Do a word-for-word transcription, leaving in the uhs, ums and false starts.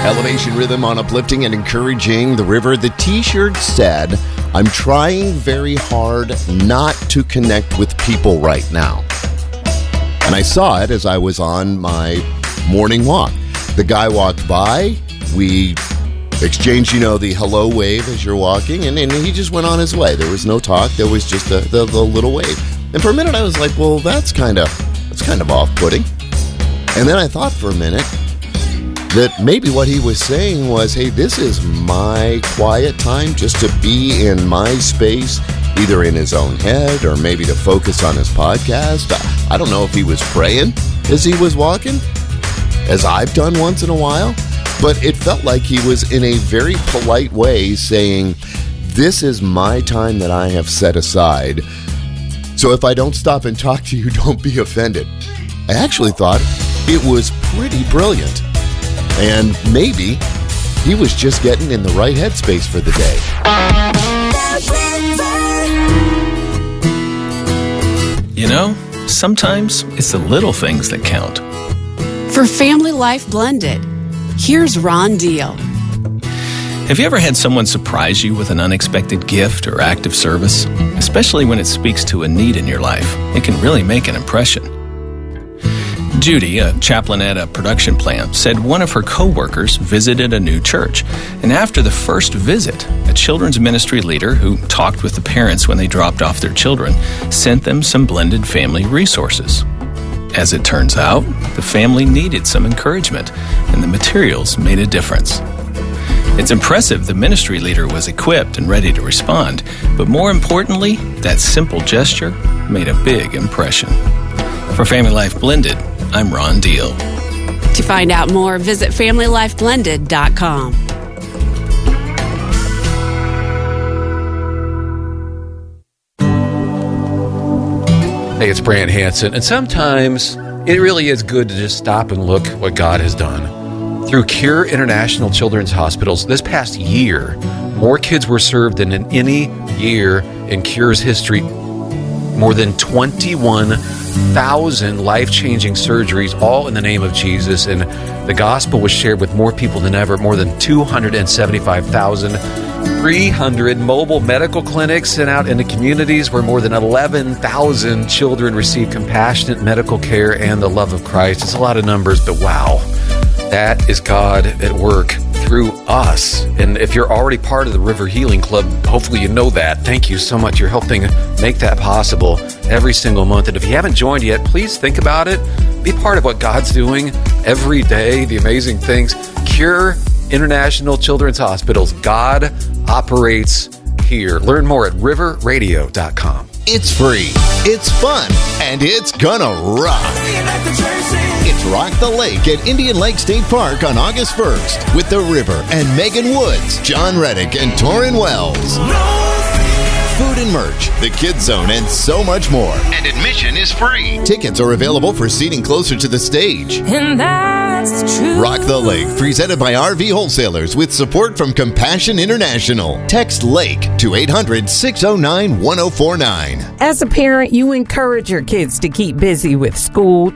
Elevation Rhythm on uplifting and encouraging the river. The t-shirt said, I'm trying very hard not to connect with people right now. And I saw it as I was on my morning walk. The guy walked by. We exchanged, you know, the hello wave as you're walking, and, and he just went on his way. There was no talk. There was just a, the, the little wave. And for a minute, I was like, well, that's kind of that's kind of off-putting. And then I thought for a minute that maybe what he was saying was, hey, this is my quiet time just to be in my space, either in his own head or maybe to focus on his podcast. I don't know if he was praying as he was walking, as I've done once in a while, but it felt like he was in a very polite way saying, this is my time that I have set aside. So if I don't stop and talk to you, don't be offended. I actually thought it was pretty brilliant. And maybe he was just getting in the right headspace for the day. You know, sometimes it's the little things that count. For Family Life Blended, here's Ron Deal. Have you ever had someone surprise you with an unexpected gift or act of service? Especially when it speaks to a need in your life, it can really make an impression. Judy, a chaplain at a production plant, said one of her co-workers visited a new church. And after the first visit, a children's ministry leader who talked with the parents when they dropped off their children sent them some blended family resources. As it turns out, the family needed some encouragement, and the materials made a difference. It's impressive the ministry leader was equipped and ready to respond, but more importantly, that simple gesture made a big impression. For Family Life Blended, I'm Ron Deal. To find out more, visit family life blended dot com. Hey, it's Brant Hansen, and sometimes it really is good to just stop and look what God has done. Through Cure International Children's Hospitals, this past year, more kids were served than in any year in Cure's history. More than twenty-one thousand life-changing surgeries, all in the name of Jesus, and the gospel was shared with more people than ever. More than two hundred seventy-five thousand three hundred mobile medical clinics sent out into communities where more than eleven thousand children receive compassionate medical care and the love of Christ. It's a lot of numbers, but wow, that is God at work through us. And if you're already part of the River Healing Club, hopefully you know that. Thank you so much. You're helping make that possible every single month. And if you haven't joined yet, please think about it. Be part of what God's doing every day, the amazing things. Cure International Children's Hospitals. God operates here. Learn more at river radio dot com. It's free, it's fun, and it's gonna rock. It's Rock the Lake at Indian Lake State Park on August first with The River and Megan Woods, John Reddick, and Torrin Wells. Food and merch, the Kids Zone, and so much more. And admission is free. Tickets are available for seating closer to the stage. And that's the truth. Rock the Lake, presented by R V Wholesalers with support from Compassion International. Text LAKE to eight hundred, six oh nine, one oh four nine. As a parent, you encourage your kids to keep busy with school,